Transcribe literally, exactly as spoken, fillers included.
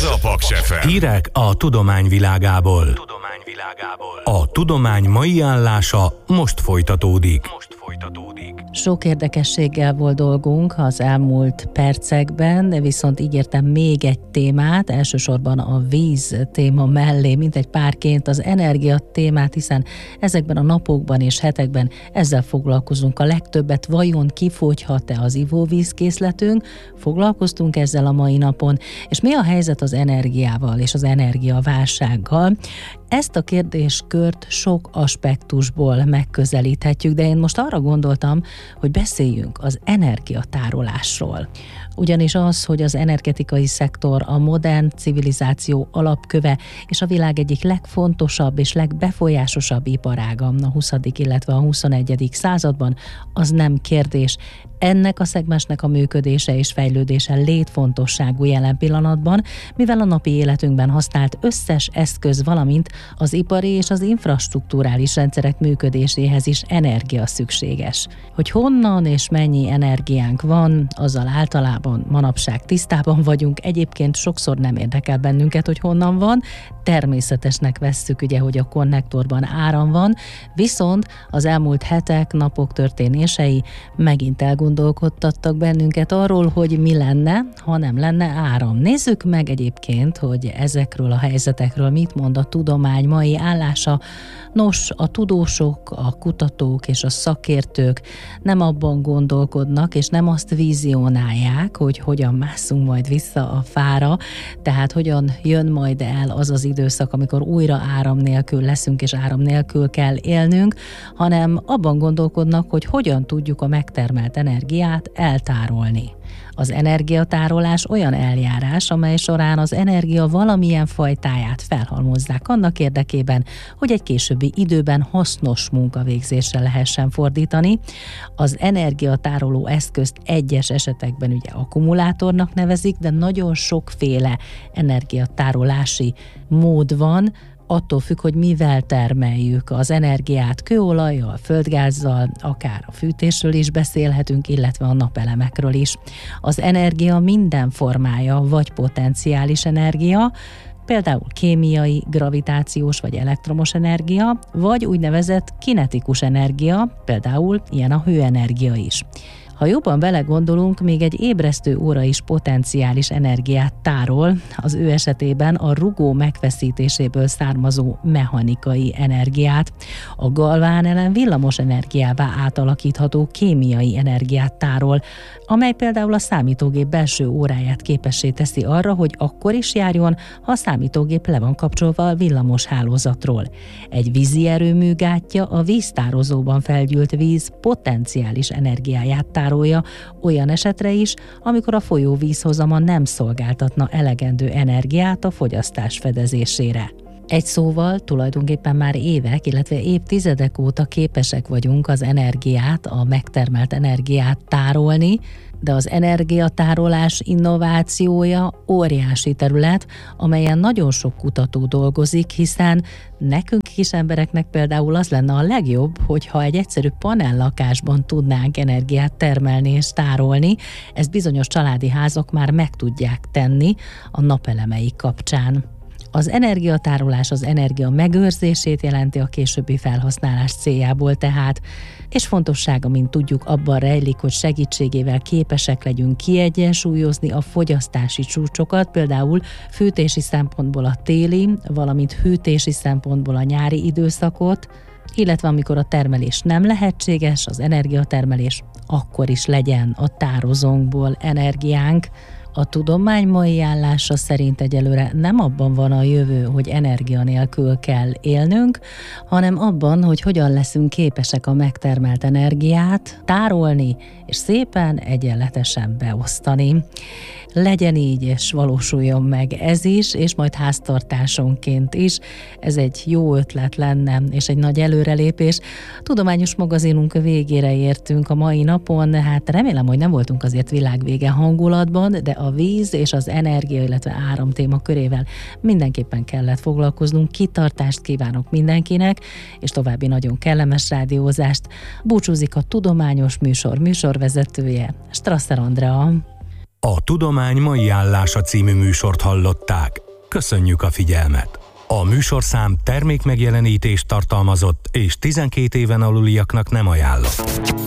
Ez a Paks ef em. Hírek a tudomány világából. A tudomány mai állása most folytatódik. Most folytatódik. Sok érdekességgel volt dolgunk az elmúlt percekben, de viszont ígértem még egy témát, elsősorban a víz téma mellé, mint egy párként az energia témát, hiszen ezekben a napokban és hetekben ezzel foglalkozunk a legtöbbet. Vajon kifogyhat-e az ivóvízkészletünk? Foglalkoztunk ezzel a mai napon, és mi a helyzet az energiával és az energiaválsággal? Ezt a kérdéskört sok aspektusból megközelíthetjük, de én most arra gondoltam, hogy beszéljünk az energiatárolásról. Ugyanis az, hogy az energetikai szektor a modern civilizáció alapköve és a világ egyik legfontosabb és legbefolyásosabb iparága a huszadik illetve a huszonegyedik században, az nem kérdés. Ennek a szegmensnek a működése és fejlődése létfontosságú jelen pillanatban, mivel a napi életünkben használt összes eszköz, valamint az ipari és az infrastrukturális rendszerek működéséhez is energia szükséges. Hogy honnan és mennyi energiánk van, azzal általában manapság tisztában vagyunk, egyébként sokszor nem érdekel bennünket, hogy honnan van, természetesnek vesszük ugye, hogy a konnektorban áram van, viszont az elmúlt hetek, napok történései megint elgondolkodtattak bennünket arról, hogy mi lenne, ha nem lenne áram. Nézzük meg egyébként, hogy ezekről a helyzetekről mit mond a tudomány mai állása. Nos, a tudósok, a kutatók és a szakértők nem abban gondolkodnak, és nem azt vizionálják, hogy hogyan mászunk majd vissza a fára, tehát hogyan jön majd el az az időszak, amikor újra áram nélkül leszünk, és áram nélkül kell élnünk, hanem abban gondolkodnak, hogy hogyan tudjuk a megtermelt energiát eltárolni. Az energiatárolás olyan eljárás, amely során az energia valamilyen fajtáját felhalmozzák annak érdekében, hogy egy későbbi időben hasznos munkavégzésre lehessen fordítani. Az energiatároló eszközt egyes esetekben ugye akkumulátornak nevezik, de nagyon sokféle energiatárolási mód van, attól függ, hogy mivel termeljük az energiát, kőolajjal, földgázzal, akár a fűtésről is beszélhetünk, illetve a napelemekről is. Az energia minden formája, vagy potenciális energia, például kémiai, gravitációs vagy elektromos energia, vagy úgynevezett kinetikus energia, például ilyen a hőenergia is. Ha jobban belegondolunk, még egy ébresztő óra is potenciális energiát tárol, az ő esetében a rugó megfeszítéséből származó mechanikai energiát, a galvánelem villamos energiává átalakítható kémiai energiát tárol, amely például a számítógép belső óráját képessé teszi arra, hogy akkor is járjon, ha a számítógép le van kapcsolva a villamos hálózatról. Egy vízi erőmű gátja a víztározóban felgyűlt víz potenciális energiáját tárolja olyan esetre is, amikor a folyó vízhozama nem szolgáltatna elegendő energiát a fogyasztás fedezésére. Egy szóval tulajdonképpen már évek, illetve évtizedek óta képesek vagyunk az energiát, a megtermelt energiát tárolni, de az energiatárolás innovációja óriási terület, amelyen nagyon sok kutató dolgozik, hiszen nekünk kis embereknek például az lenne a legjobb, hogyha egy egyszerű panellakásban tudnánk energiát termelni és tárolni. Ezt bizonyos családi házak már meg tudják tenni a napelemeik kapcsán. Az energiatárolás az energia megőrzését jelenti a későbbi felhasználás céljából tehát, és fontossága, mint tudjuk, abban rejlik, hogy segítségével képesek legyünk kiegyensúlyozni a fogyasztási csúcsokat, például fűtési szempontból a téli, valamint hűtési szempontból a nyári időszakot, illetve amikor a termelés nem lehetséges, az energiatermelés, akkor is legyen a tározónkból energiánk. A tudomány mai állása szerint egyelőre nem abban van a jövő, hogy energia nélkül kell élnünk, hanem abban, hogy hogyan leszünk képesek a megtermelt energiát tárolni, és szépen egyenletesen beosztani. Legyen így, és valósuljon meg ez is, és majd háztartásonként is. Ez egy jó ötlet lenne, és egy nagy előrelépés. Tudományos magazinunk végére értünk a mai napon, hát remélem, hogy nem voltunk azért világvége hangulatban, de a víz és az energia, illetve áram téma körével mindenképpen kellett foglalkoznunk. Kitartást kívánok mindenkinek, és további nagyon kellemes rádiózást. Búcsúzik a tudományos műsor műsorvezetője, Strasser Andrea. A Tudomány mai állása című műsort hallották. Köszönjük a figyelmet! A műsorszám termékmegjelenítést tartalmazott és tizenkét éven aluliaknak nem ajánlott.